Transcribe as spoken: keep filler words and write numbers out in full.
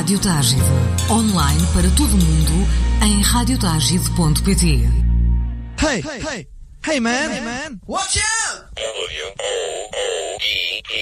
Rádio Tágide. Online para todo o mundo em rádio tágide ponto pt. Hey, hey, hey man, hey man, watch out! W O O E E